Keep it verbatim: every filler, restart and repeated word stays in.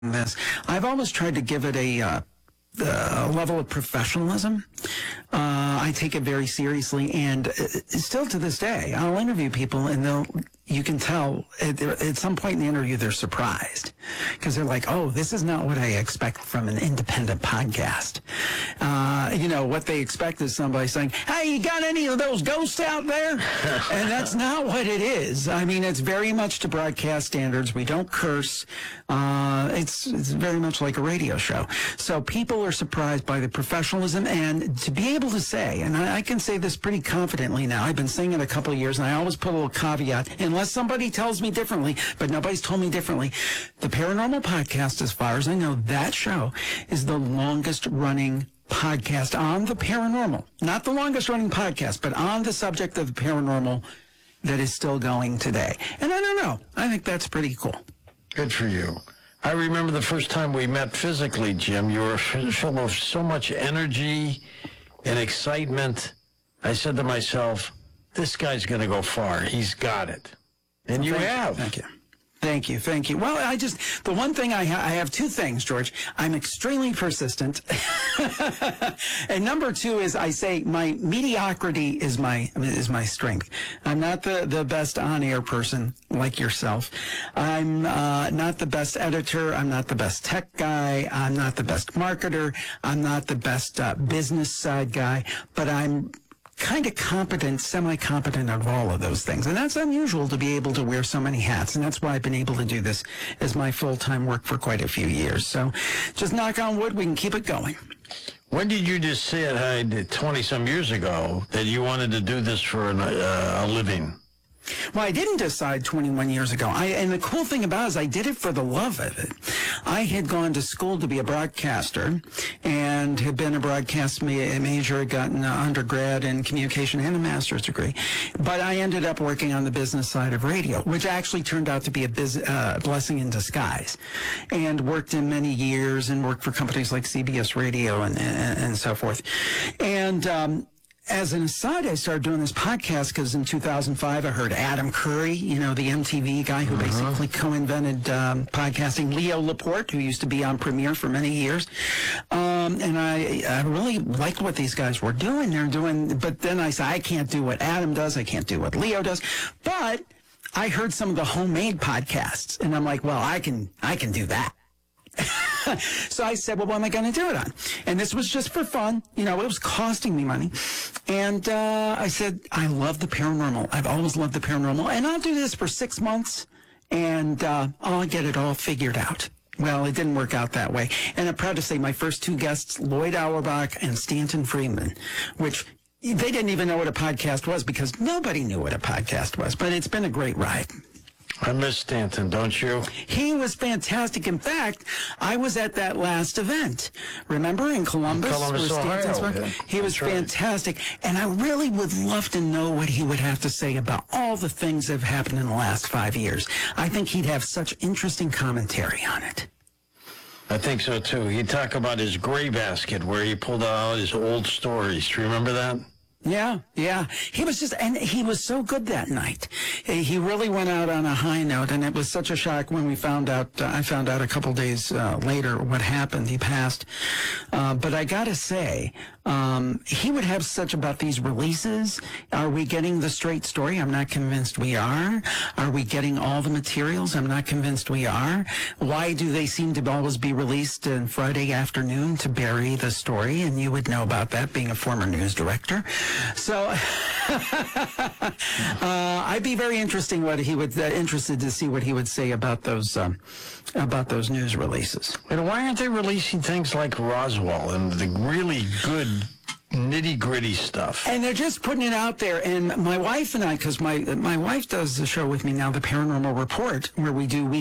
this. I've always tried to give it a uh, uh, level of professionalism. Uh, I take it very seriously, and uh, still to this day, I'll interview people, and they'll. You can tell at, at some point in the interview they're surprised because they're like, "Oh, this is not what I expect from an independent podcast." Uh, you know, what they expect is somebody saying, "Hey, you got any of those ghosts out there?" And that's not what it is. I mean, it's very much to broadcast standards. We don't curse. Uh, it's it's very much like a radio show. So people are surprised by the professionalism, and to be able to say, and I, I can say this pretty confidently now. I've been saying it a couple of years, and I always put a little caveat, unless somebody tells me differently, but nobody's told me differently. The Paranormal Podcast, as far as I know, that show is the longest running podcast on the paranormal. Not the longest running podcast, but on the subject of the paranormal that is still going today. And I don't know. I think that's pretty cool. Good for you. I remember the first time we met physically, Jim. You were full of so much energy and excitement. I said to myself, this guy's going to go far. He's got it. And you thank have. You, thank you. Thank you. Thank you. Well, I just, the one thing I, ha- I have two things, George. I'm extremely persistent. And number two is I say my mediocrity is my, is my strength. I'm not the, the best on-air person like yourself. I'm uh, not the best editor. I'm not the best tech guy. I'm not the best marketer. I'm not the best uh, business side guy, but I'm kind of competent, semi-competent of all of those things. And that's unusual to be able to wear so many hats. And that's why I've been able to do this as my full-time work for quite a few years. So just knock on wood, we can keep it going. When did you just say it twenty-some years ago that you wanted to do this for an, uh, a living? Well, I didn't decide twenty-one years ago. I, and the cool thing about it is I did it for the love of it. I had gone to school to be a broadcaster and had been a broadcast ma- major, had gotten an undergrad in communication and a master's degree. But I ended up working on the business side of radio, which actually turned out to be a biz- uh, blessing in disguise. And worked in many years and worked for companies like C B S Radio and, and, and so forth. And, um, as an aside, I started doing this podcast because in two thousand five, I heard Adam Curry, you know, the M T V guy who uh-huh. basically co-invented um, podcasting, Leo Laporte, who used to be on Premiere for many years. Um, and I, I really liked what these guys were doing. They're doing, but then I said, I can't do what Adam does. I can't do what Leo does. But I heard some of the homemade podcasts, and I'm like, well, I can, I can do that. So I said, well, what am I going to do it on? And this was just for fun. You know, it was costing me money. And uh, I said, I love the paranormal. I've always loved the paranormal. And I'll do this for six months, and uh, I'll get it all figured out. Well, it didn't work out that way. And I'm proud to say my first two guests, Lloyd Auerbach and Stanton Friedman, which they didn't even know what a podcast was because nobody knew what a podcast was. But it's been a great ride. I miss Stanton, don't you? He was fantastic. In fact, I was at that last event. Remember in Columbus? In Columbus, Ohio. Yeah, he was fantastic. Right. And I really would love to know what he would have to say about all the things that have happened in the last five years. I think he'd have such interesting commentary on it. I think so, too. He'd talk about his gray basket where he pulled out his old stories. Do you remember that? Yeah, yeah. He was just, and he was so good that night. He really went out on a high note, and it was such a shock when we found out, uh, I found out a couple days uh, later what happened. He passed. Uh, but I gotta say, um, he would have such about these releases. Are we getting the straight story? I'm not convinced we are. Are we getting all the materials? I'm not convinced we are. Why do they seem to always be released on Friday afternoon to bury the story? And you would know about that being a former news director. So, uh, I'd be very interesting what he would uh, interested to see what he would say about those um, about those news releases. And why aren't they releasing things like Roswell and the really good nitty-gritty stuff? And they're just putting it out there. And my wife and I, because my my wife does the show with me now, The Paranormal Report, where we do weekly